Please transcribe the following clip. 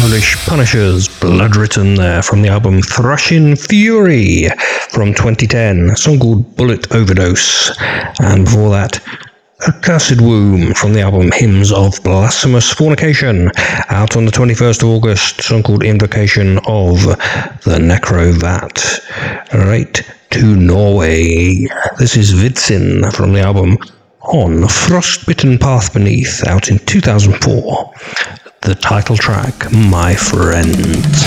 Polish Punishers, Bloodwritten there from the album Thrushin Fury from 2010, a song called Bullet Overdose, and before that, Accursed Womb from the album Hymns of Blasphemous Fornication, out on the 21st of August, a song called Invocation of the Necrovat. Right to Norway. This is Vidsin from the album On Frostbitten Path Beneath, out in 2004. The title track, My Friend.